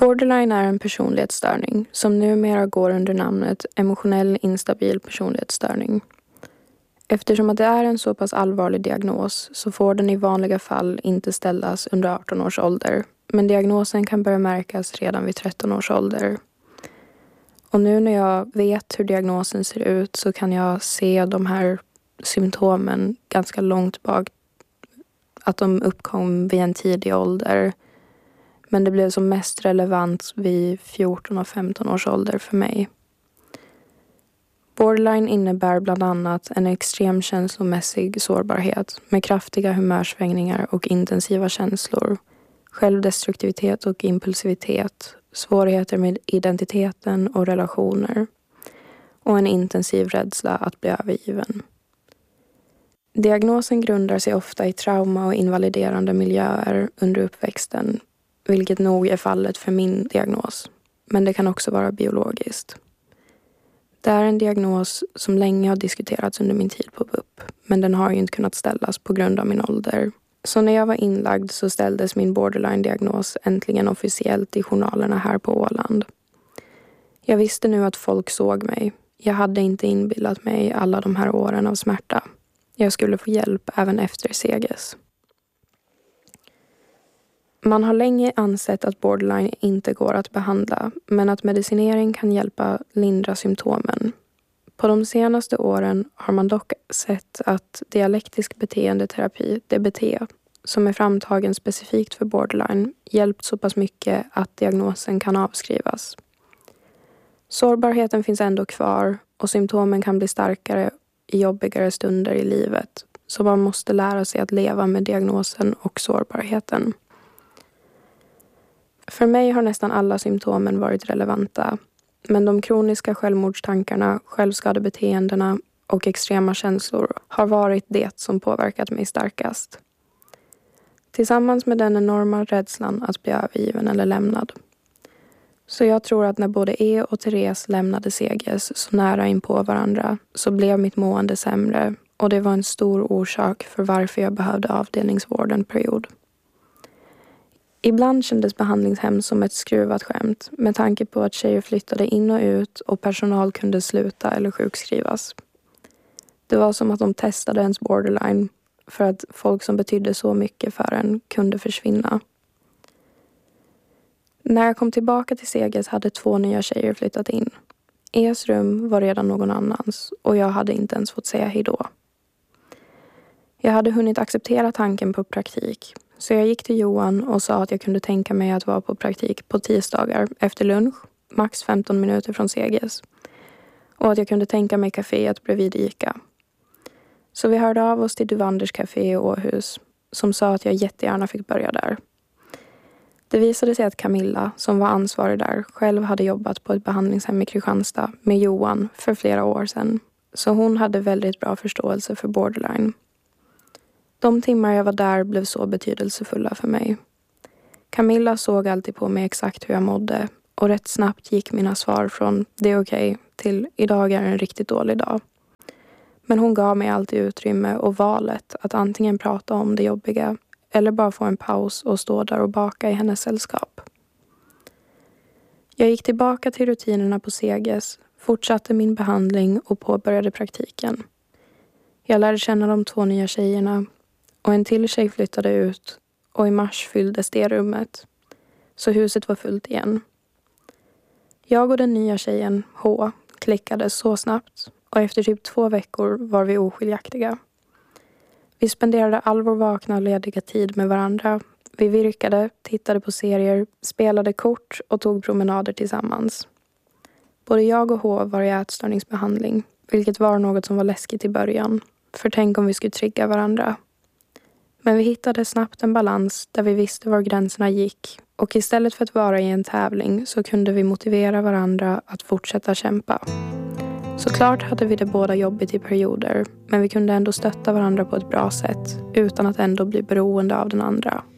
Borderline är en personlighetsstörning som numera går under namnet emotionell instabil personlighetsstörning. Eftersom att det är en så pass allvarlig diagnos så får den i vanliga fall inte ställas under 18 års ålder. Men diagnosen kan börja märkas redan vid 13 års ålder. Och nu när jag vet hur diagnosen ser ut så kan jag se de här symptomen ganska långt bak. Att de uppkom vid en tidig ålder. Men det blev som mest relevant vid 14 och 15 års ålder för mig. Borderline innebär bland annat en extrem känslomässig sårbarhet med kraftiga humörsvängningar och intensiva känslor, självdestruktivitet och impulsivitet, svårigheter med identiteten och relationer och en intensiv rädsla att bli övergiven. Diagnosen grundar sig ofta i trauma och invaliderande miljöer under uppväxten, vilket nog är fallet för min diagnos, men det kan också vara biologiskt. Det är en diagnos som länge har diskuterats under min tid på BUP, men den har ju inte kunnat ställas på grund av min ålder. Så när jag var inlagd så ställdes min borderline-diagnos äntligen officiellt i journalerna här på Åland. Jag visste nu att folk såg mig. Jag hade inte inbillat mig alla de här åren av smärta. Jag skulle få hjälp även efter CEGES. Man har länge ansett att borderline inte går att behandla, men att medicinering kan hjälpa lindra symptomen. På de senaste åren har man dock sett att dialektisk beteendeterapi, DBT, som är framtagen specifikt för borderline, hjälpt så pass mycket att diagnosen kan avskrivas. Sårbarheten finns ändå kvar och symptomen kan bli starkare i jobbigare stunder i livet, så man måste lära sig att leva med diagnosen och sårbarheten. För mig har nästan alla symptomen varit relevanta, men de kroniska självmordstankarna, självskadebeteendena och extrema känslor har varit det som påverkat mig starkast. Tillsammans med den enorma rädslan att bli övergiven eller lämnad. Så jag tror att när både och Therese lämnade CEGES så nära in på varandra så blev mitt mående sämre och det var en stor orsak för varför jag behövde avdelningsvård en period. Ibland kändes behandlingshem som ett skruvat skämt med tanke på att tjejer flyttade in och ut och personal kunde sluta eller sjukskrivas. Det var som att de testade ens borderline för att folk som betydde så mycket för en kunde försvinna. När jag kom tillbaka till CEGES hade 2 nya tjejer flyttat in. E's rum var redan någon annans och jag hade inte ens fått säga hejdå. Jag hade hunnit acceptera tanken på praktik. Så jag gick till Johan och sa att jag kunde tänka mig att vara på praktik på tisdagar efter lunch, max 15 minuter från CEGES. Och att jag kunde tänka mig kaféet bredvid ICA. Så vi hörde av oss till Duvanders café i Åhus som sa att jag jättegärna fick börja där. Det visade sig att Camilla, som var ansvarig där, själv hade jobbat på ett behandlingshem i Kristianstad med Johan för flera år sedan. Så hon hade väldigt bra förståelse för borderline. De timmar jag var där blev så betydelsefulla för mig. Camilla såg alltid på mig exakt hur jag mådde och rätt snabbt gick mina svar från det är okej till idag är en riktigt dålig dag. Men hon gav mig alltid utrymme och valet att antingen prata om det jobbiga eller bara få en paus och stå där och baka i hennes sällskap. Jag gick tillbaka till rutinerna på CEGES, fortsatte min behandling och påbörjade praktiken. Jag lärde känna de 2 nya tjejerna och en till tjej flyttade ut och i mars fylldes det rummet. Så huset var fullt igen. Jag och den nya tjejen, H, klickade så snabbt och efter typ 2 veckor var vi oskiljaktiga. Vi spenderade all vår vakna och lediga tid med varandra. Vi virkade, tittade på serier, spelade kort och tog promenader tillsammans. Både jag och H var i ätstörningsbehandling, vilket var något som var läskigt i början. För tänk om vi skulle trigga varandra. Men vi hittade snabbt en balans där vi visste var gränserna gick. Och istället för att vara i en tävling så kunde vi motivera varandra att fortsätta kämpa. Såklart hade vi det båda jobbigt i perioder, men vi kunde ändå stötta varandra på ett bra sätt utan att ändå bli beroende av den andra.